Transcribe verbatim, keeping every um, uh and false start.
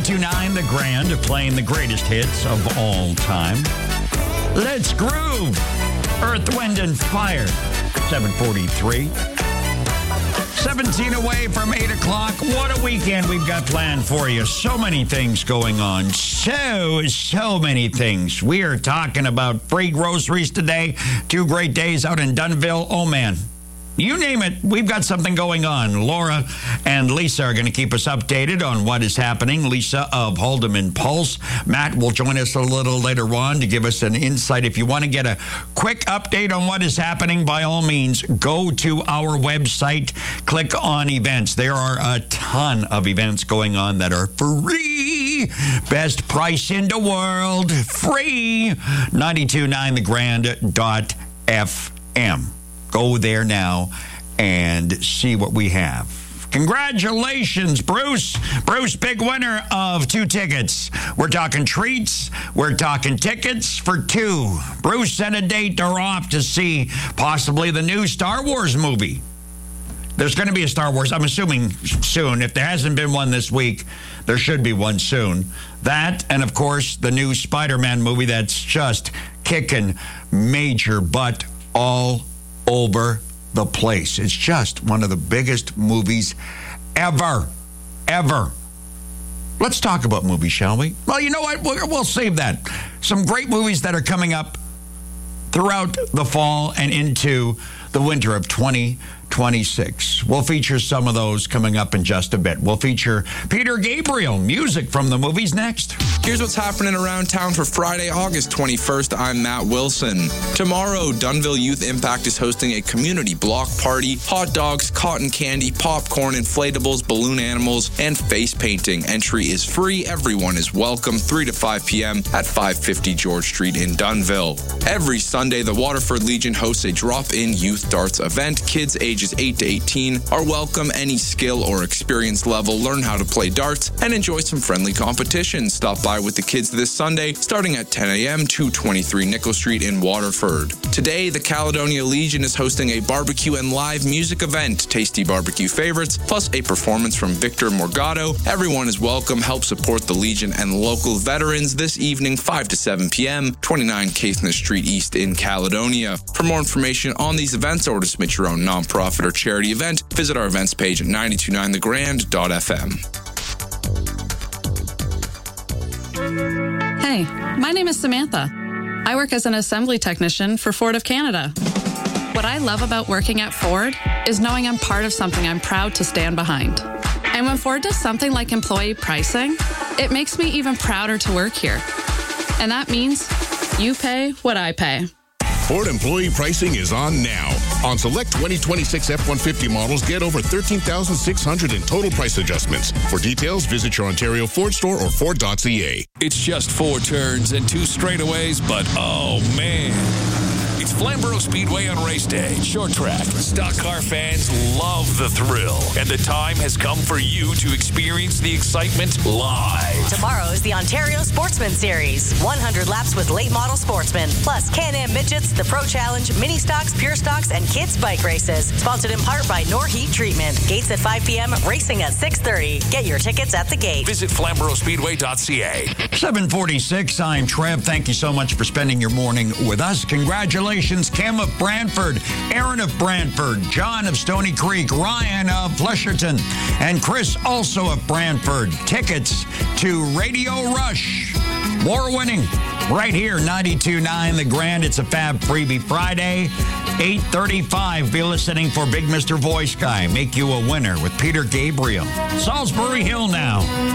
ninety-two point nine The Grand, playing the greatest hits of all time. Let's groove. Earth, Wind, and Fire. seven forty-three. seventeen away from eight o'clock. What a weekend we've got planned for you. So many things going on. So, so many things. We are talking about free groceries today. Two great days out in Dunnville. Oh, man. You name it, we've got something going on. Laura and Lisa are going to keep us updated on what is happening. Lisa of Haldeman Pulse. Matt will join us a little later on to give us an insight. If you want to get a quick update on what is happening, by all means, go to our website, click on events. There are a ton of events going on that are free. Best price in the world, free. ninety-two point nine the grand dot f m. Go there now and see what we have. Congratulations, Bruce. Bruce, big winner of two tickets. We're talking treats. We're talking tickets for two. Bruce set a date. They're off to see possibly the new Star Wars movie. There's going to be a Star Wars, I'm assuming, soon. If there hasn't been one this week, there should be one soon. That, and of course, the new Spider-Man movie that's just kicking major butt all over the place. It's just one of the biggest movies ever, ever. Let's talk about movies, shall we? Well, you know what? We'll, we'll save that. Some great movies that are coming up throughout the fall and into the winter of twenty twenty-six. We'll feature some of those coming up in just a bit. We'll feature Peter Gabriel, music from the movies next. Here's what's happening around town for Friday, August twenty-first. I'm Matt Wilson. Tomorrow, Dunnville Youth Impact is hosting a community block party. Hot dogs, cotton candy, popcorn, inflatables, balloon animals, and face painting. Entry is free. Everyone is welcome. three to five p.m. at five fifty George Street in Dunnville. Every Sunday, the Waterford Legion hosts a drop-in youth darts event. Kids ages eight to eighteen are welcome. Any skill or experience level, learn how to play darts and enjoy some friendly competitions. Stop by with the kids this Sunday, starting at ten a.m. two twenty-three Nickel Street in Waterford. Today, the Caledonia Legion is hosting a barbecue and live music event. Tasty barbecue favorites, plus a performance from Victor Morgado. Everyone is welcome. Help support the Legion and local veterans this evening, five to seven p.m., twenty-nine Caithness Street East in Caledonia. For more information on these events or to submit your own nonprofit or charity event, visit our events page at ninety-two point nine the grand dot f m. Hey, my name is Samantha. I work as an assembly technician for Ford of Canada. What I love about working at Ford is knowing I'm part of something I'm proud to stand behind. And when Ford does something like employee pricing, it makes me even prouder to work here. And that means you pay what I pay. Ford employee pricing is on now. On select twenty twenty-six F one fifty models, get over thirteen thousand six hundred dollars in total price adjustments. For details, visit your Ontario Ford store or Ford dot c a. It's just four turns and two straightaways, but oh man. It's Flamborough Speedway on race day. Short track. Stock car fans love the thrill. And the time has come for you to experience the excitement live. Tomorrow is the Ontario Sportsman Series. one hundred laps with late model sportsmen. Plus Can-Am Midgets, the Pro Challenge, Mini Stocks, Pure Stocks, and Kids Bike Races. Sponsored in part by Norheat Treatment. Gates at five p.m., racing at six thirty. Get your tickets at the gate. Visit flamborough speedway dot c a. seven forty-six, I'm Trev. Thank you so much for spending your morning with us. Congratulations. Kim of Brantford, Aaron of Brantford, John of Stony Creek, Ryan of Flesherton, and Chris also of Brantford. Tickets to Radio Rush. More winning right here, ninety-two point nine The Grand. It's a Fab Freebie Friday, eight thirty-five. Be listening for Big Mister Voice Guy. Make you a winner with Peter Gabriel. Salisbury Hill now.